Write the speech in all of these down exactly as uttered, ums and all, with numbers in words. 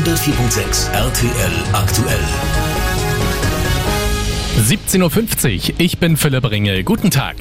hundertvier Komma sechs R T L aktuell. siebzehn Uhr fünfzig, ich bin Philipp Ringel. Guten Tag.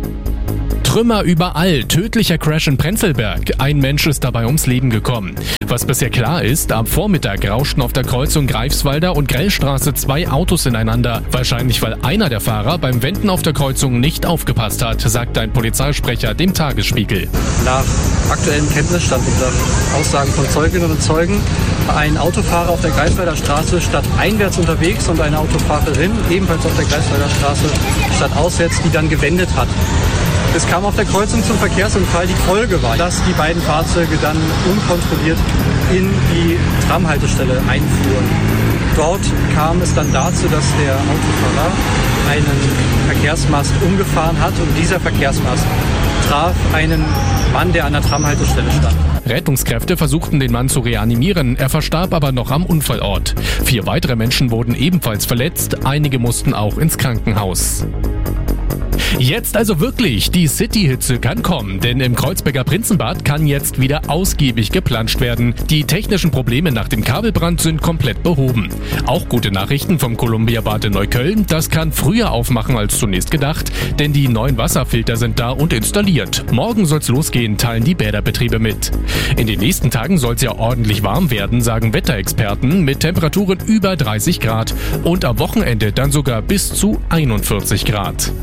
Trümmer überall, tödlicher Crash in Prenzlberg. Ein Mensch ist dabei ums Leben gekommen. Was bisher klar ist, am Vormittag rauschten auf der Kreuzung Greifswalder und Grellstraße zwei Autos ineinander. Wahrscheinlich, weil einer der Fahrer beim Wenden auf der Kreuzung nicht aufgepasst hat, sagt ein Polizeisprecher dem Tagesspiegel. Nach aktuellem Kenntnisstand und nach Aussagen von Zeuginnen und Zeugen war ein Autofahrer auf der Greifswalder Straße stadteinwärts unterwegs und eine Autofahrerin ebenfalls auf der Greifswalder Straße stadtauswärts, die dann gewendet hat. Es kam auf der Kreuzung zum Verkehrsunfall. Die Folge war, dass die beiden Fahrzeuge dann unkontrolliert in die Tramhaltestelle einfuhren. Dort kam es dann dazu, dass der Autofahrer einen Verkehrsmast umgefahren hat und dieser Verkehrsmast traf einen Mann, der an der Tramhaltestelle stand. Rettungskräfte versuchten den Mann zu reanimieren, er verstarb aber noch am Unfallort. Vier weitere Menschen wurden ebenfalls verletzt, einige mussten auch ins Krankenhaus. Jetzt also wirklich, die City-Hitze kann kommen, denn im Kreuzberger Prinzenbad kann jetzt wieder ausgiebig geplanscht werden. Die technischen Probleme nach dem Kabelbrand sind komplett behoben. Auch gute Nachrichten vom Columbia-Bad in Neukölln, das kann früher aufmachen als zunächst gedacht, denn die neuen Wasserfilter sind da und installiert. Morgen soll's losgehen, teilen die Bäderbetriebe mit. In den nächsten Tagen soll's ja ordentlich warm werden, sagen Wetterexperten, mit Temperaturen über dreißig Grad und am Wochenende dann sogar bis zu einundvierzig Grad.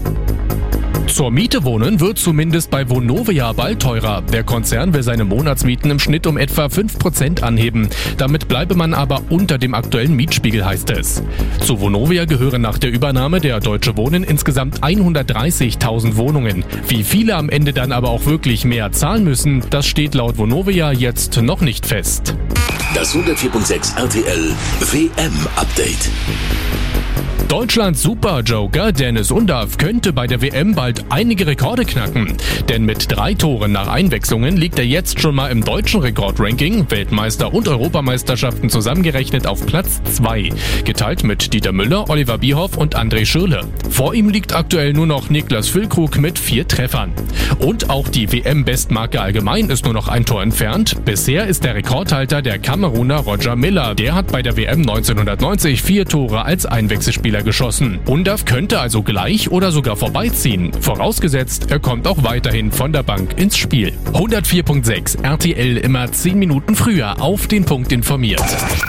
Zur Miete wohnen wird zumindest bei Vonovia bald teurer. Der Konzern will seine Monatsmieten im Schnitt um etwa fünf Prozent anheben. Damit bleibe man aber unter dem aktuellen Mietspiegel, heißt es. Zu Vonovia gehören nach der Übernahme der Deutsche Wohnen insgesamt hundertdreißigtausend Wohnungen. Wie viele am Ende dann aber auch wirklich mehr zahlen müssen, das steht laut Vonovia jetzt noch nicht fest. Das hundertvier Komma sechs R T L W M-Update. Deutschlands Superjoker Deniz Undav könnte bei der W M bald einige Rekorde knacken. Denn mit drei Toren nach Einwechslungen liegt er jetzt schon mal im deutschen Rekordranking, Weltmeister und Europameisterschaften zusammengerechnet auf Platz zwei. Geteilt mit Dieter Müller, Oliver Bierhoff und André Schürrle. Vor ihm liegt aktuell nur noch Niklas Füllkrug mit vier Treffern. Und auch die W M-Bestmarke allgemein ist nur noch ein Tor entfernt. Bisher ist der Rekordhalter der Kameruner Roger Milla. Der hat bei der W M neunzehnhundertneunzig vier Tore als Einwechselspieler geschossen. Undav könnte also gleich oder sogar vorbeiziehen. Vorausgesetzt, er kommt auch weiterhin von der Bank ins Spiel. hundertvier Komma sechs R T L immer zehn Minuten früher auf den Punkt informiert.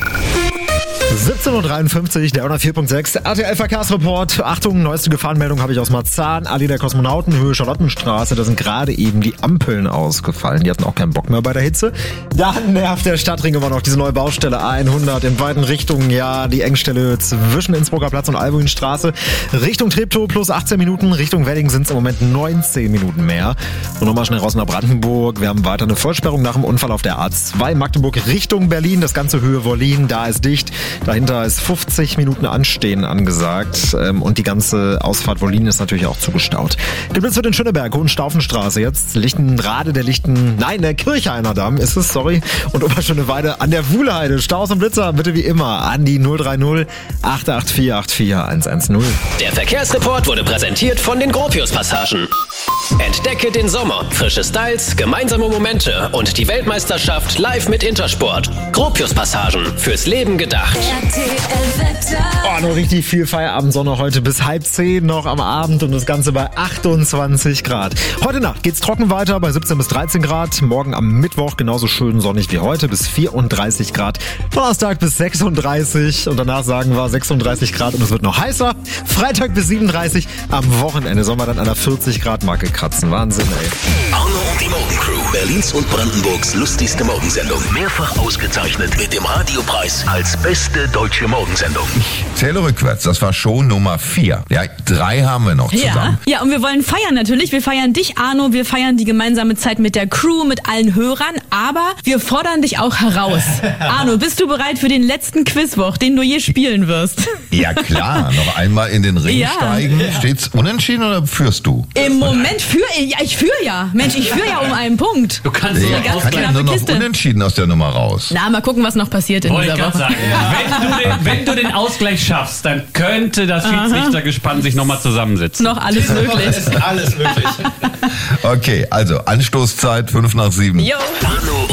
siebzehn Uhr dreiundfünfzig, der hundertvier Komma sechs R T L-Verkehrsreport. Achtung, neueste Gefahrenmeldung habe ich aus Marzahn, Allee der Kosmonauten, Höhe Charlottenstraße. Da sind gerade eben die Ampeln ausgefallen. Die hatten auch keinen Bock mehr bei der Hitze. Dann nervt der Stadtring immer noch diese neue Baustelle A hundert in beiden Richtungen. Ja, die Engstelle zwischen Innsbrucker Platz und Albuinstraße. Richtung Treptow plus achtzehn Minuten. Richtung Wedding sind es im Moment neunzehn Minuten mehr. Und nochmal schnell raus nach Brandenburg. Wir haben weiter eine Vollsperrung nach dem Unfall auf der A zwei. Magdeburg Richtung Berlin. Das ganze Höhe Wollin. Da ist dicht. Dahinter ist fünfzig Minuten Anstehen angesagt und die ganze Ausfahrt Wollin ist natürlich auch zugestaut. Der Blitz wird in Schöneberg, Hohenstaufenstraße jetzt, Lichtenrade, der Lichten, nein, der Kirchhainer Damm ist es, sorry, und Oberschöneweide an der Wuhlheide. Staus und Blitzer bitte wie immer an die null drei null acht acht vier acht vier eins eins null. Der Verkehrsreport wurde präsentiert von den Gropius-Passagen. Entdecke den Sommer, frische Styles, gemeinsame Momente und die Weltmeisterschaft live mit Intersport. Gropius-Passagen, fürs Leben gedacht. Oh, noch richtig viel Feierabendsonne heute bis halb zehn noch am Abend und das Ganze bei achtundzwanzig Grad. Heute Nacht geht's trocken weiter bei siebzehn bis dreizehn Grad. Morgen am Mittwoch genauso schön sonnig wie heute bis vierunddreißig Grad. Donnerstag bis sechsunddreißig und danach sagen wir sechsunddreißig Grad und es wird noch heißer. Freitag bis siebenunddreißig. Am Wochenende sollen wir dann an der vierzig Grad Marke kratzen. Wahnsinn, ey. Arno und die Morgencrew. Berlins und Brandenburgs lustigste Morgensendung. Mehrfach ausgezeichnet mit dem Radiopreis als beste deutsche Morgensendung. Ich zähle rückwärts. Das war Show Nummer vier. Ja, drei haben wir noch zusammen. Ja, ja, und wir wollen feiern natürlich. Wir feiern dich, Arno. Wir feiern die gemeinsame Zeit mit der Crew, mit allen Hörern. Aber wir fordern dich auch heraus. Arno, bist du bereit für den letzten Quizwoch, den du je spielen wirst? Ja, klar. Noch einmal in den Ring Ja. steigen. Steht's unentschieden oder führst du? Im Moment führe ja, ich führe ja. Mensch, ich führe ja um einen Punkt. Du kannst Ja, eine ganz kann ja knappe nur noch Kiste. unentschieden aus der Nummer raus. Na, mal gucken, was noch passiert in Wollte dieser ich Woche. gerade sagen. Wenn, du den, wenn du den Ausgleich schaffst, dann könnte das Schiedsrichtergespann sich nochmal zusammensetzen. Noch alles möglich. Ist alles möglich. Okay, also Anstoßzeit fünf nach sieben. Jo. Arno